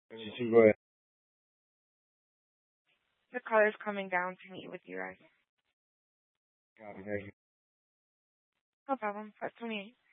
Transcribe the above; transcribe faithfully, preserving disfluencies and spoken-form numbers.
seventy-two, go ahead. The caller's coming down to meet with you guys. Copy, thank you. No problem. Press twenty-eight.